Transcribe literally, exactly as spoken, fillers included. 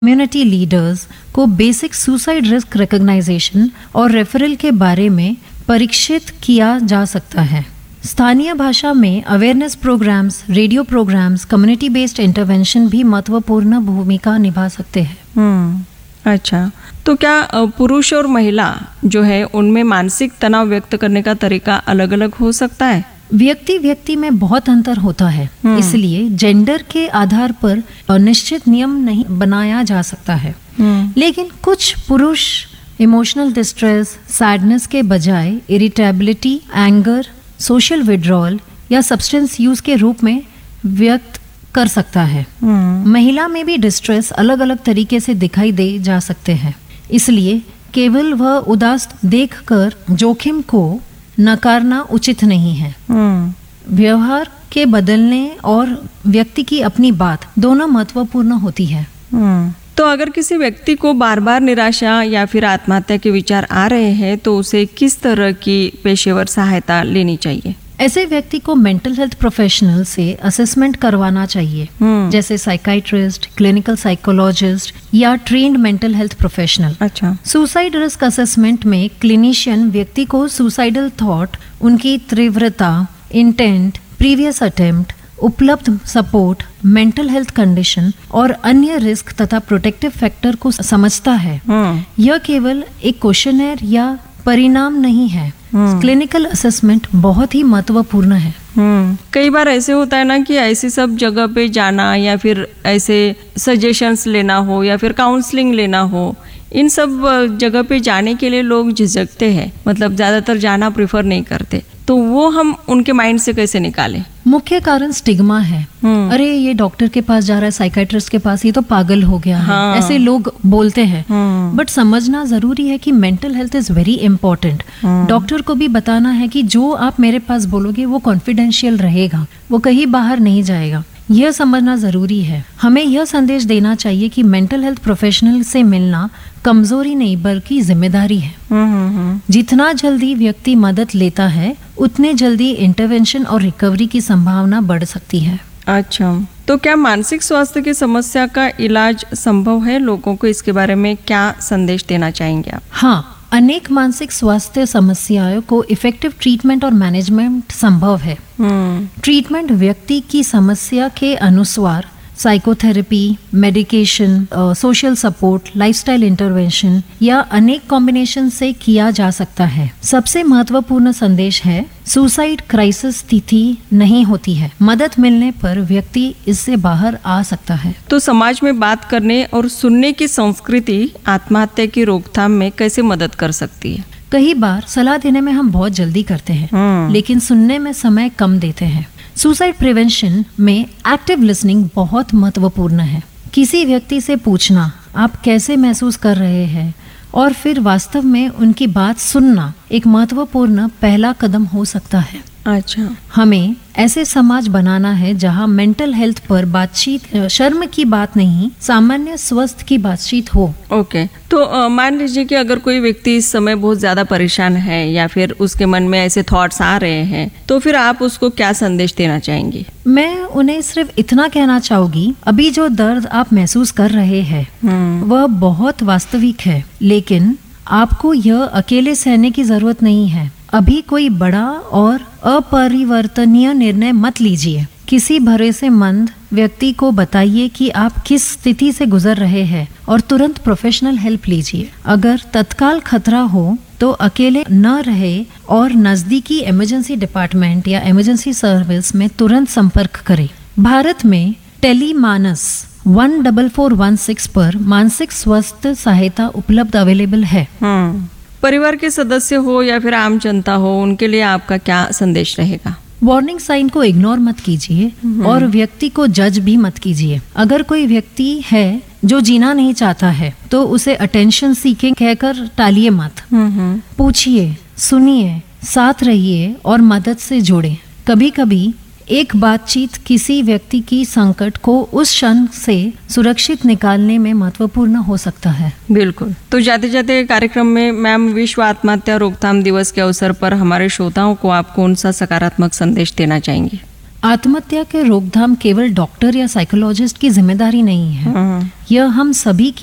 Community leaders को basic suicide risk recognition और referral के बारे में परीक्षित किया जा सकता है। स्थानीय भाषा में awareness programmes, radio programmes, community based intervention भी महत्वपूर्ण भूमिका निभा सकते हैं। हम्म अच्छा, तो क्या अ, पुरुष और महिला जो है उनमें मानसिक तनाव व्यक्त करने का तरीका अलग अलग हो सकता है? व्यक्ति व्यक्ति में बहुत अंतर होता है, इसलिए जेंडर के आधार पर निश्चित नियम नहीं बनाया जा सकता है। लेकिन कुछ पुरुष इमोशनल डिस्ट्रेस, सैडनेस के बजाय इरिटेबिलिटी, एंगर, सोशल विड्रॉल या सब्सटेंस यूज के रूप में व्यक्त कर सकता है। महिला में भी डिस्ट्रेस अलग अलग तरीके से दिखाई दे जा सकते हैं, इसलिए केवल वह उदास देखकर जोखिम को नकारना उचित नहीं है। व्यवहार के बदलने और व्यक्ति की अपनी बात दोनों महत्वपूर्ण होती है। तो अगर किसी व्यक्ति को बार बार निराशा या फिर आत्महत्या के विचार आ रहे हैं तो उसे किस तरह की पेशेवर सहायता लेनी चाहिए? ऐसे व्यक्ति को मेंटल हेल्थ प्रोफेशनल से असेसमेंट करवाना चाहिए, जैसे साइकाइट्रिस्ट, क्लिनिकल साइकोलॉजिस्ट या ट्रेन्ड मेंटल हेल्थ प्रोफेशनल। अच्छा। सुसाइड रिस्क असेसमेंट में क्लिनिशियन व्यक्ति को सुसाइडल थॉट, उनकी तीव्रता, इंटेंट, प्रीवियस अटेम्प्ट, उपलब्ध सपोर्ट, मेंटल हेल्थ कंडीशन और अन्य रिस्क तथा प्रोटेक्टिव फैक्टर को समझता है। यह केवल एक क्वेश्चनर या परिणाम नहीं है। क्लिनिकल असेसमेंट बहुत ही महत्वपूर्ण है। कई बार ऐसे होता है ना कि ऐसी सब जगह पे जाना या फिर ऐसे सजेशंस लेना हो या फिर काउंसलिंग लेना हो, इन सब जगह पे जाने के लिए लोग झिझकते हैं, मतलब ज्यादातर जाना प्रेफर नहीं करते। तो वो हम उनके माइंड से कैसे निकालें? मुख्य कारण स्टिग्मा है। अरे ये डॉक्टर के पास जा रहा है, साइकाइट्रिस्ट के पास, ये तो पागल हो गया हाँ। है, ऐसे लोग बोलते हैं। बट समझना जरूरी है कि mental health is very important. Doctor को भी बताना है कि जो आप मेरे पास बोलोगे वो कॉन्फिडेंशियल रहेगा, वो कहीं बाहर नहीं जाएगा। यह समझना जरूरी है। हमें यह संदेश देना चाहिए कि मेंटल हेल्थ प्रोफेशनल से मिलना कमजोरी नहीं बल्कि जिम्मेदारी है। जितना जल्दी व्यक्ति मदद लेता है उतने जल्दी इंटरवेंशन और रिकवरी की संभावना बढ़ सकती है। अच्छा, तो क्या मानसिक स्वास्थ्य की समस्या का इलाज संभव है? लोगों को इसके बारे में क्या संदेश देना चाहेंगे आप? हाँ, अनेक मानसिक स्वास्थ्य समस्याओं को इफेक्टिव ट्रीटमेंट और मैनेजमेंट संभव है। ट्रीटमेंट व्यक्ति की समस्या के अनुसार psychotherapy, medication, social support, lifestyle intervention या अनेक कॉम्बिनेशन से किया जा सकता है। सबसे महत्वपूर्ण संदेश है, सुसाइड क्राइसिस स्थिति नहीं होती है। मदद मिलने पर व्यक्ति इससे बाहर आ सकता है। तो समाज में बात करने और सुनने की संस्कृति आत्महत्या की रोकथाम में कैसे मदद कर सकती है? कई बार सलाह देने में हम बहुत जल्दी करते हैं, लेकिन सुनने में समय कम देते हैं। सुसाइड प्रिवेंशन में एक्टिव लिसनिंग बहुत महत्वपूर्ण है। किसी व्यक्ति से पूछना आप कैसे महसूस कर रहे हैं और फिर वास्तव में उनकी बात सुनना एक महत्वपूर्ण पहला कदम हो सकता है। अच्छा, हमें ऐसे समाज बनाना है जहां मेंटल हेल्थ पर बातचीत शर्म की बात नहीं, सामान्य स्वस्थ की बातचीत हो। ओके, तो अ, मान लीजिए कि अगर कोई व्यक्ति इस समय बहुत ज्यादा परेशान है या फिर उसके मन में ऐसे थॉट्स आ रहे हैं, तो फिर आप उसको क्या संदेश देना चाहेंगी? मैं उन्हें सिर्फ इतना कहना चाहूंगी, अभी जो दर्द आप महसूस कर रहे हैं वह बहुत वास्तविक है, लेकिन आपको यह अकेले सहने की जरूरत नहीं है। अभी कोई बड़ा और अपरिवर्तनीय निर्णय मत लीजिए। किसी भरोसेमंद व्यक्ति को बताइए कि आप किस स्थिति से गुजर रहे हैं और तुरंत प्रोफेशनल हेल्प लीजिए। अगर तत्काल खतरा हो तो अकेले न रहे और नजदीकी इमरजेंसी डिपार्टमेंट या इमरजेंसी सर्विस में तुरंत संपर्क करें। भारत में Tele-MANAS one double four one six पर मानसिक स्वास्थ्य सहायता उपलब्ध अवेलेबल है। परिवार के सदस्य हो या फिर आम जनता हो, उनके लिए आपका क्या संदेश रहेगा? वार्निंग साइन को इग्नोर मत कीजिए और व्यक्ति को जज भी मत कीजिए। अगर कोई व्यक्ति है जो जीना नहीं चाहता है तो उसे अटेंशन सीखे कहकर टालिए मत। पूछिए, सुनिए, साथ रहिए और मदद से जोड़े। कभी कभी एक बातचीत किसी व्यक्ति की संकट को उस क्षण से सुरक्षित निकालने में महत्वपूर्ण हो सकता है। बिल्कुल। तो जाते जाते कार्यक्रम में मैम, विश्व आत्महत्या रोकथाम दिवस के अवसर पर हमारे श्रोताओं को आप कौन सा सकारात्मक संदेश देना चाहेंगे? आत्महत्या के रोकथाम केवल डॉक्टर या साइकोलॉजिस्ट की जिम्मेदारी नहीं है, यह हम सभी की